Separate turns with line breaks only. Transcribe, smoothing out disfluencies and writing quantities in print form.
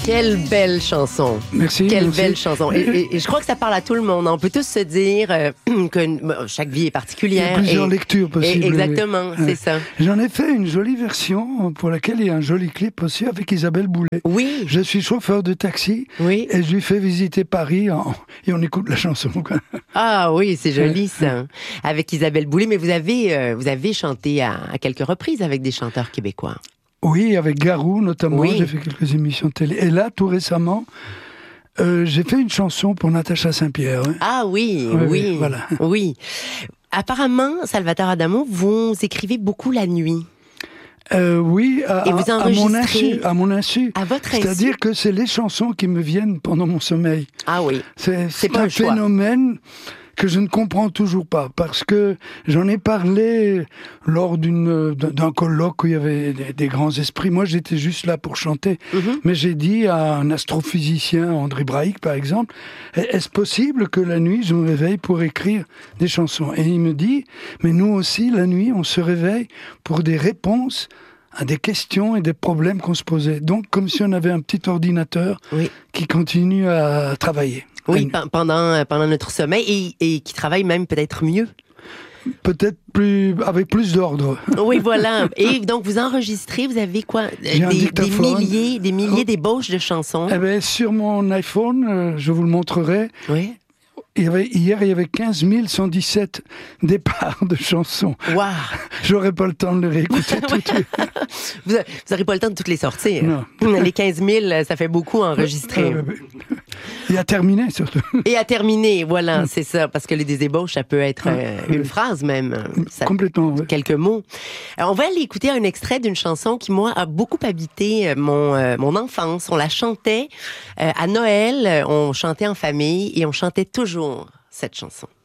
Quelle belle chanson.
Merci.
Quelle belle chanson. Et je crois que ça parle à tout le monde. On peut tous se dire que chaque vie est particulière.
Il y a plusieurs lectures possibles.
Exactement, c'est ça.
J'en ai fait une jolie version pour laquelle il y a un joli clip aussi avec Isabelle Boulay.
Oui.
Je suis chauffeur de taxi et je lui fais visiter Paris et on écoute la chanson.
Ah oui, c'est joli ça. Avec Isabelle Boulay, mais vous avez chanté à quelques reprises avec des chanteurs québécois.
Oui, avec Garou notamment, j'ai fait quelques émissions de télé. Et là, tout récemment, j'ai fait une chanson pour Natacha Saint-Pierre. Hein.
Ah oui.
Voilà.
Oui. Apparemment, Salvatore Adamo, vous écrivez beaucoup la nuit.
Oui,
et vous enregistrez
à mon insu.
À votre insu.
C'est-à-dire que c'est les chansons qui me viennent pendant mon sommeil.
Ah oui.
C'est pas un phénomène que je ne comprends toujours pas, parce que j'en ai parlé lors d'un colloque où il y avait des grands esprits. Moi, j'étais juste là pour chanter. Mais j'ai dit à un astrophysicien, André Braic, par exemple, est-ce possible que la nuit, je me réveille pour écrire des chansons? Et il me dit, mais nous aussi, la nuit, on se réveille pour des réponses à des questions et des problèmes qu'on se posait. Donc, comme si on avait un petit ordinateur qui continue à travailler.
Oui, pendant notre sommeil et qui travaille même peut-être mieux.
Peut-être avec plus d'ordre.
Oui, voilà. Et donc, vous enregistrez, vous avez quoi? Des milliers d'ébauches de chansons.
Eh bien, sur mon iPhone, je vous le montrerai.
Oui.
Hier, il y avait 15 117 départs de chansons.
Waouh!
J'aurais pas le temps de les réécouter toutes.
Vous n'aurez pas le temps de toutes les sortir.
Non.
Les 15 000, ça fait beaucoup à enregistrer.
Et à terminer, surtout.
Et à terminer, voilà, c'est ça. Parce que des ébauches, ça peut être une phrase même.
Complètement,
quelques mots. Alors, on va aller écouter un extrait d'une chanson qui, moi, a beaucoup habité mon enfance. On la chantait à Noël, on chantait en famille et on chantait toujours cette chanson.